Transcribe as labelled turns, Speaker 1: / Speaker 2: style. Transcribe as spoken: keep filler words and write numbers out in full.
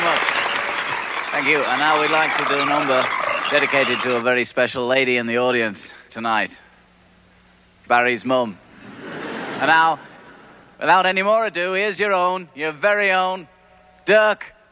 Speaker 1: much. Thank you. And now we'd like to do a number dedicated to a very special lady in the audience tonight. Barry's mum. And now, without any more ado, here's your own, your very own, Dirk